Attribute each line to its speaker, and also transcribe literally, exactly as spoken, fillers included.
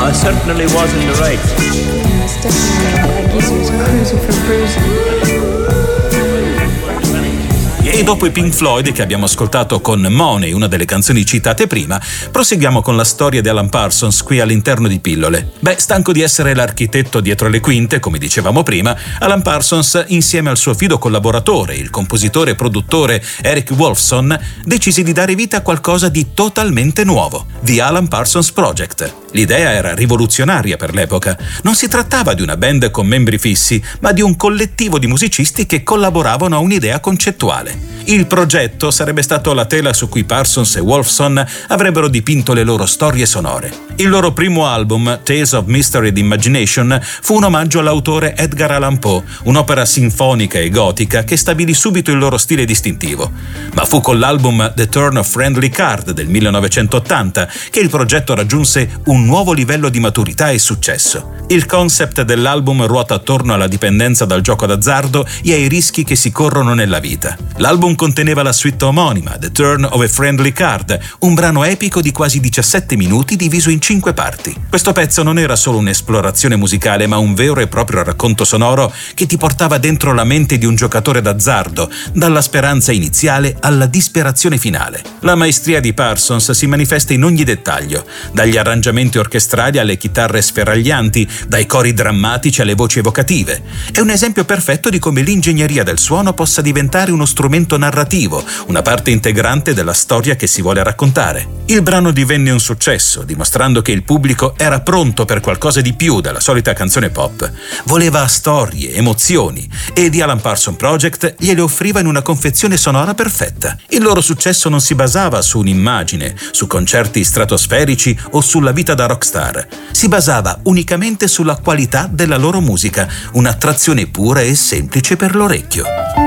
Speaker 1: I certainly was in the right.
Speaker 2: Yeah, it's definitely like easy as cruising for bruising.
Speaker 3: E dopo i Pink Floyd che abbiamo ascoltato con Money, una delle canzoni citate prima, proseguiamo con la storia di Alan Parsons qui all'interno di Pillole. Beh, stanco di essere l'architetto dietro le quinte, come dicevamo prima, Alan Parsons, insieme al suo fido collaboratore, il compositore e produttore Eric Wolfson, decise di dare vita a qualcosa di totalmente nuovo, The Alan Parsons Project. L'idea era rivoluzionaria per l'epoca. Non si trattava di una band con membri fissi, ma di un collettivo di musicisti che collaboravano a un'idea concettuale. Il progetto sarebbe stato la tela su cui Parsons e Wolfson avrebbero dipinto le loro storie sonore. Il loro primo album, Tales of Mystery and Imagination, fu un omaggio all'autore Edgar Allan Poe, un'opera sinfonica e gotica che stabilì subito il loro stile distintivo. Ma fu con l'album The Turn of Friendly Card del millenovecentottanta che il progetto raggiunse un nuovo livello di maturità e successo. Il concept dell'album ruota attorno alla dipendenza dal gioco d'azzardo e ai rischi che si corrono nella vita. L'album conteneva la suite omonima, The Turn of a Friendly Card, un brano epico di quasi diciassette minuti diviso in cinque parti. Questo pezzo non era solo un'esplorazione musicale, ma un vero e proprio racconto sonoro che ti portava dentro la mente di un giocatore d'azzardo, dalla speranza iniziale alla disperazione finale. La maestria di Parsons si manifesta in ogni dettaglio, dagli arrangiamenti orchestrali alle chitarre sferaglianti, dai cori drammatici alle voci evocative. È un esempio perfetto di come l'ingegneria del suono possa diventare uno strumento narrativo, una parte integrante della storia che si vuole raccontare. Il brano divenne un successo, dimostrando che il pubblico era pronto per qualcosa di più della solita canzone pop. Voleva storie, emozioni, e The Alan Parsons Project gliele offriva in una confezione sonora perfetta. Il loro successo non si basava su un'immagine, su concerti stratosferici o sulla vita da rockstar. Si basava unicamente sulla qualità della loro musica, un'attrazione pura e semplice per l'orecchio.